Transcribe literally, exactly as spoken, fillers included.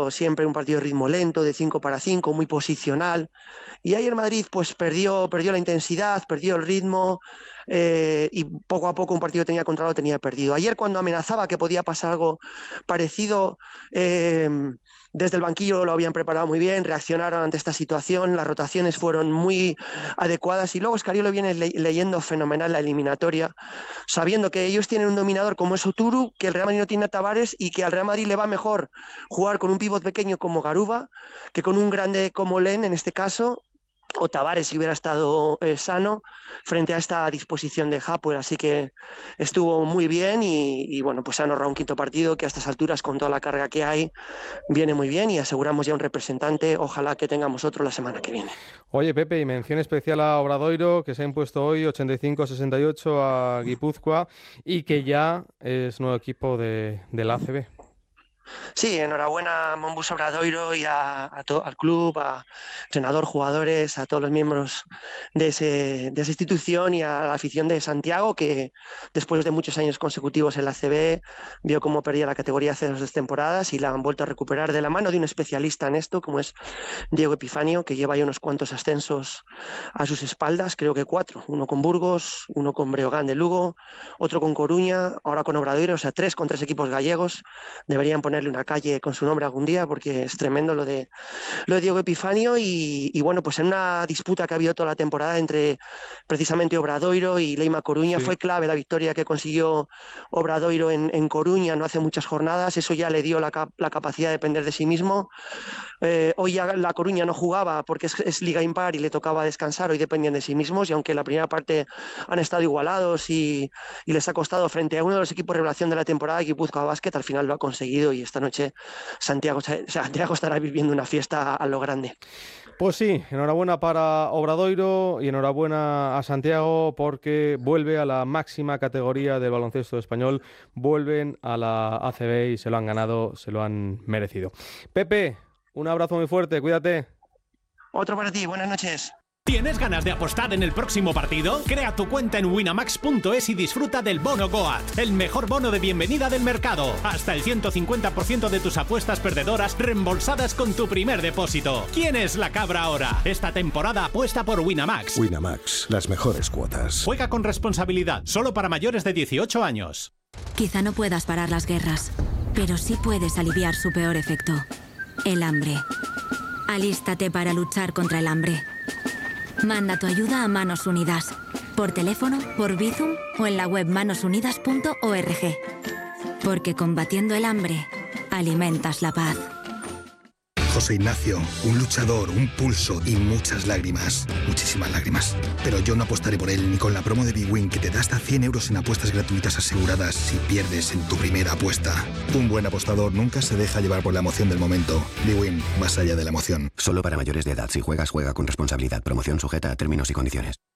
partido siempre un partido de ritmo lento, de cinco para cinco, muy posicional. Y ayer Madrid pues perdió, perdió la intensidad, perdió el ritmo eh, y poco a poco un partido que tenía controlado tenía perdido. Ayer cuando amenazaba que podía pasar algo parecido, eh, desde el banquillo lo habían preparado muy bien, reaccionaron ante esta situación, las rotaciones fueron muy adecuadas y luego Scariolo viene le leyendo fenomenal la eliminatoria, sabiendo que ellos tienen un dominador como es Oturu, que el Real Madrid no tiene a Tavares y que al Real Madrid le va mejor jugar con un pívot pequeño como Garuba que con un grande como Len en este caso, o Tavares si hubiera estado eh, sano frente a esta disposición de Hapoel, así que estuvo muy bien y, y bueno, pues han ahorrado un quinto partido que a estas alturas con toda la carga que hay viene muy bien y aseguramos ya un representante, ojalá que tengamos otro la semana que viene. Oye Pepe, y mención especial a Obradoiro, que se ha impuesto hoy ochenta y cinco a sesenta y ocho a Guipúzcoa y que ya es nuevo equipo de, de la A C B. Sí, enhorabuena a Monbus Obradoiro y a, a to, al club, a entrenador, jugadores, a todos los miembros de, ese, de esa institución y a la afición de Santiago, que después de muchos años consecutivos en la A C B vio cómo perdía la categoría hace dos temporadas y la han vuelto a recuperar de la mano de un especialista en esto, como es Diego Epifanio, que lleva ya unos cuantos ascensos a sus espaldas, creo que cuatro, uno con Burgos, uno con Breogán de Lugo, otro con Coruña, ahora con Obradoiro, o sea, tres con tres equipos gallegos. Deberían poner una calle con su nombre algún día porque es tremendo lo de, lo de Diego Epifanio y, y bueno, pues en una disputa que ha habido toda la temporada entre precisamente Obradoiro y Leima Coruña, sí. Fue clave la victoria que consiguió Obradoiro en, en Coruña no hace muchas jornadas, eso ya le dio la, cap la capacidad de depender de sí mismo. Eh, hoy ya la Coruña no jugaba porque es, es liga impar y le tocaba descansar, hoy dependían de sí mismos y aunque la primera parte han estado igualados y, y les ha costado frente a uno de los equipos de revelación de la temporada, Guipúzcoa Basket, al final lo ha conseguido y esta noche Santiago, Santiago estará viviendo una fiesta a lo grande. Pues sí, enhorabuena para Obradoiro y enhorabuena a Santiago porque vuelve a la máxima categoría del baloncesto español, vuelven a la A C B y se lo han ganado, se lo han merecido. Pepe, un abrazo muy fuerte, cuídate. Otro para ti, buenas noches. ¿Tienes ganas de apostar en el próximo partido? Crea tu cuenta en winamax punto es y disfruta del bono Goat, el mejor bono de bienvenida del mercado. Hasta el ciento cincuenta por ciento de tus apuestas perdedoras reembolsadas con tu primer depósito. ¿Quién es la cabra ahora? Esta temporada apuesta por Winamax. Winamax, las mejores cuotas. Juega con responsabilidad, solo para mayores de dieciocho años. Quizá no puedas parar las guerras, pero sí puedes aliviar su peor efecto, el hambre. Alístate para luchar contra el hambre. Manda tu ayuda a Manos Unidas, por teléfono, por Bizum o en la web manos unidas punto org. Porque combatiendo el hambre, alimentas la paz. José Ignacio, un luchador, un pulso y muchas lágrimas. Muchísimas lágrimas. Pero yo no apostaré por él ni con la promo de bwin que te da hasta cien euros en apuestas gratuitas aseguradas si pierdes en tu primera apuesta. Un buen apostador nunca se deja llevar por la emoción del momento. bwin, más allá de la emoción. Solo para mayores de edad. Si juegas, juega con responsabilidad. Promoción sujeta a términos y condiciones.